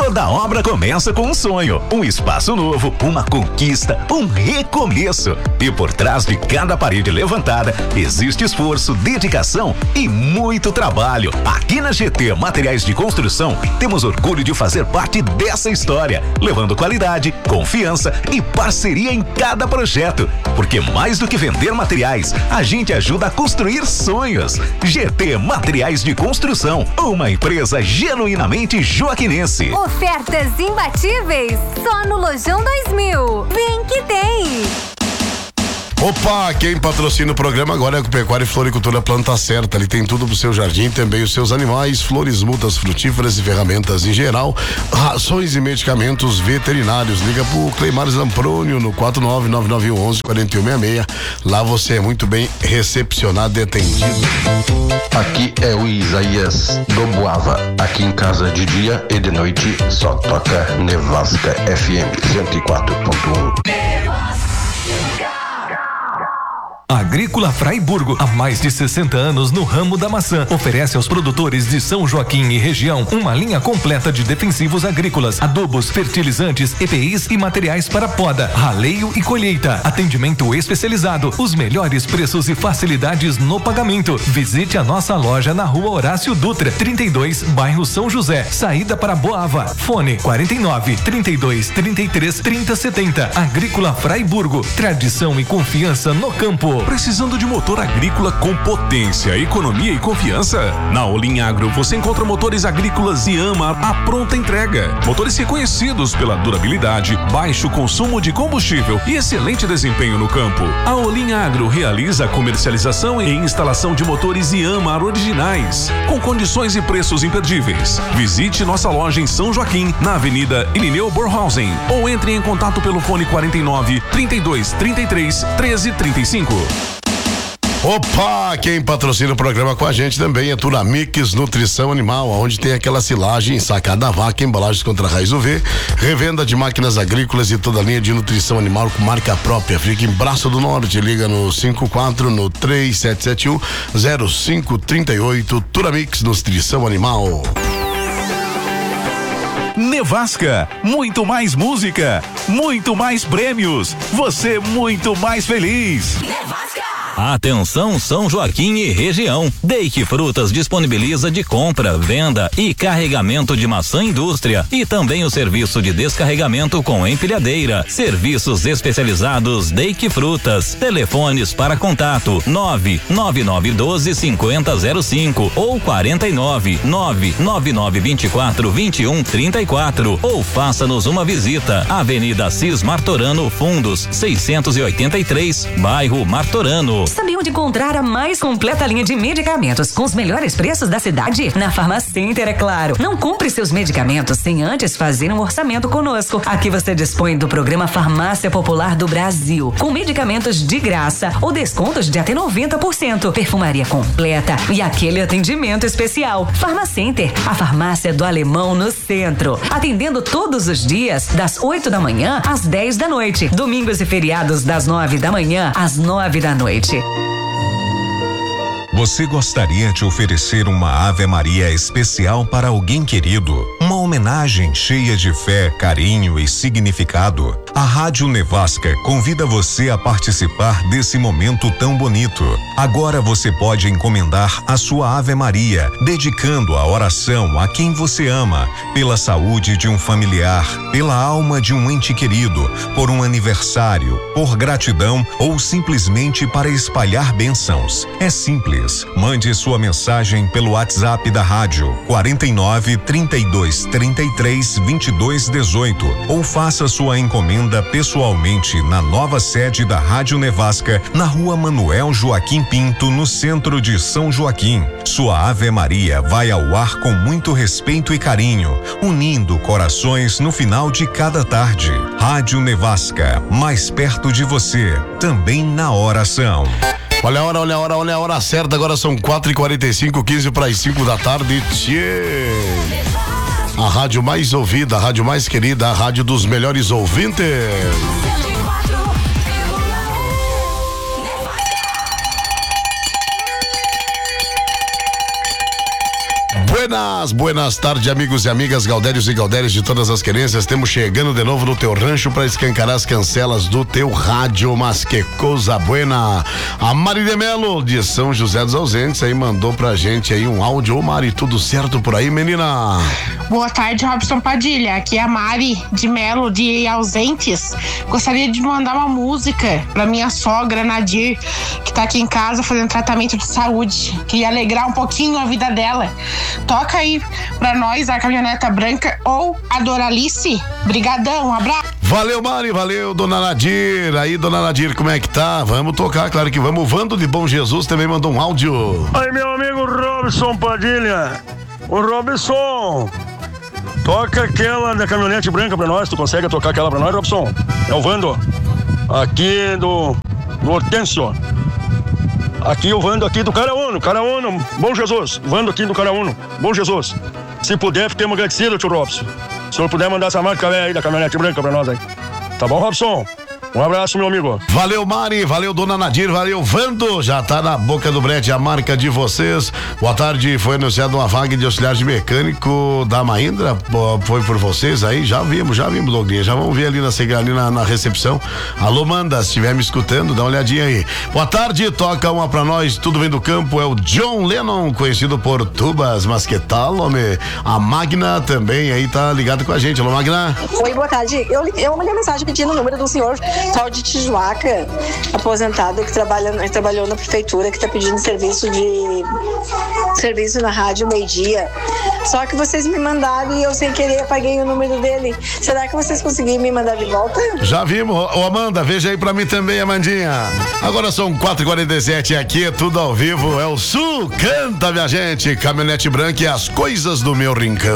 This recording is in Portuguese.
Toda obra começa com um sonho, um espaço novo, uma conquista, um recomeço. E por trás de cada parede levantada, existe esforço, dedicação e muito trabalho. Aqui na GT Materiais de Construção, temos orgulho de fazer parte dessa história, levando qualidade, confiança e parceria em cada projeto. Porque mais do que vender materiais, a gente ajuda a construir sonhos. GT Materiais de Construção, uma empresa genuinamente joaquinense. Ofertas imbatíveis só no Lojão 2000. Vem que tem! Opa, quem patrocina o programa agora é a Pecuária e Floricultura Planta Certa. Ele tem tudo pro seu jardim, também os seus animais, flores, mudas frutíferas e ferramentas em geral, rações e medicamentos veterinários. Liga pro Cleimar Zamprônio no 49991114166. Lá você é muito bem recepcionado e atendido. Aqui é o Isaías do Boava. Aqui em casa de dia e de noite só toca Nevasca FM 104.1. Agrícola Fraiburgo, há mais de 60 anos no ramo da maçã, oferece aos produtores de São Joaquim e região uma linha completa de defensivos agrícolas, adubos, fertilizantes, EPIs e materiais para poda, raleio e colheita. Atendimento especializado, os melhores preços e facilidades no pagamento. Visite a nossa loja na Rua Horácio Dutra, 32, bairro São José, saída para Boava. Fone 49 32 33 30 70. Agrícola Fraiburgo, tradição e confiança no campo. Precisando de motor agrícola com potência, economia e confiança? Na Olim Agro você encontra motores agrícolas Yama à pronta entrega. Motores reconhecidos pela durabilidade, baixo consumo de combustível e excelente desempenho no campo. A Olim Agro realiza a comercialização e instalação de motores Yama originais, com condições e preços imperdíveis. Visite nossa loja em São Joaquim, na Avenida Irineu Borhausen, ou entre em contato pelo fone 49 32 33 13 35. Opa, quem patrocina o programa com a gente também é Turamix Nutrição Animal, onde tem aquela silagem, sacada vaca, embalagens contra raiz UV, revenda de máquinas agrícolas e toda a linha de nutrição animal com marca própria. Fica em Braço do Norte, liga no 54 no 3771-0538. Turamix Nutrição Animal. Nevasca, muito mais música, muito mais prêmios, você muito mais feliz. Nevasca! Atenção São Joaquim e região. Deique Frutas disponibiliza de compra, venda e carregamento de maçã indústria e também o serviço de descarregamento com empilhadeira. Serviços especializados Deique Frutas. Telefones para contato 99912-5005 ou 49-99924-2134 ou faça-nos uma visita. Avenida Assis Martorano Fundos 683, bairro Martorano. Sabia onde encontrar a mais completa linha de medicamentos com os melhores preços da cidade? Na Farmacenter, é claro. Não compre seus medicamentos sem antes fazer um orçamento conosco. Aqui você dispõe do programa Farmácia Popular do Brasil, com medicamentos de graça ou descontos de até 90%, perfumaria completa e aquele atendimento especial. Farmacenter, a farmácia do Alemão no centro, atendendo todos os dias das 8 da manhã às 10 da noite, domingos e feriados das 9 da manhã às 9 da noite. Você gostaria de oferecer uma Ave Maria especial para alguém querido? Uma homenagem cheia de fé, carinho e significado? A Rádio Nevasca convida você a participar desse momento tão bonito. Agora você pode encomendar a sua Ave Maria, dedicando a oração a quem você ama, pela saúde de um familiar, pela alma de um ente querido, por um aniversário, por gratidão ou simplesmente para espalhar bênçãos. É simples. Mande sua mensagem pelo WhatsApp da rádio 49 32 33 22 18 ou faça sua encomenda pessoalmente na nova sede da Rádio Nevasca, na Rua Manuel Joaquim Pinto, no centro de São Joaquim. Sua Ave Maria vai ao ar com muito respeito e carinho, unindo corações no final de cada tarde. Rádio Nevasca, mais perto de você, também na oração. Olha a hora certa, agora são 4h45, 15 para as 5 da tarde. Tchê! A rádio mais ouvida, a rádio mais querida, a rádio dos melhores ouvintes. Buenas tardes, amigos e amigas, gaudérios e gaudérias de todas as querências. Temos chegando de novo no teu rancho para escancarar as cancelas do teu rádio, mas que coisa buena. A Mari de Melo, de São José dos Ausentes, aí mandou pra gente aí um áudio. Ô Mari, tudo certo por aí, menina? Boa tarde, Robson Padilha. Aqui é a Mari de Melo, de Ausentes. Gostaria de mandar uma música pra minha sogra, Nadir, que tá aqui em casa fazendo tratamento de saúde. Queria alegrar um pouquinho a vida dela. Toca aí pra nós a Caminhoneta Branca ou a Doralice. Brigadão, um abraço. Valeu, Mari, valeu, dona Nadir. Aí, dona Nadir, como é que tá? Vamos tocar, claro que vamos. O Vando de Bom Jesus também mandou um áudio. Aí, meu amigo Robson Padilha. Ô, Robson, toca aquela da Caminhonete Branca pra nós. Tu consegue tocar aquela pra nós, Robson? É o Vando, aqui do Hortêncio. Aqui o Vando aqui do Caraúno, Bom Jesus. Vando aqui do Caraúno, Bom Jesus. Se puder, fiquemos agradecidos, tio Robson. Se o senhor puder mandar essa marca aí da Caminhonete Branca pra nós aí. Tá bom, Robson? Um abraço, meu amigo. Valeu, Mari, valeu, dona Nadir, valeu, Vando. Já tá na boca do brete a marca de vocês. Boa tarde, foi anunciada uma vaga de auxiliar de mecânico da Mahindra. Foi por vocês aí? Já vimos, Douglas. Já vamos ver ali na recepção. Alô, Manda, se estiver me escutando, dá uma olhadinha aí. Boa tarde, toca uma pra nós, tudo vem do campo. É o John Lennon, conhecido por Tubas, mas que tal, homem? A Magna também aí tá ligado com a gente. Alô, Magna. Oi, boa tarde. Eu mandei mensagem pedindo o número do senhor tal de Tijuaca, aposentado, que trabalhou na prefeitura, que tá pedindo serviço na rádio meio-dia. Só que vocês me mandaram e eu sem querer apaguei o número dele. Será que vocês conseguiram me mandar de volta? Já vimos. Ô, Amanda, veja aí pra mim também, Amandinha. Agora são 4h47 aqui, é tudo ao vivo. É o Sul, canta, minha gente. Caminhonete Branca e as coisas do meu rincão.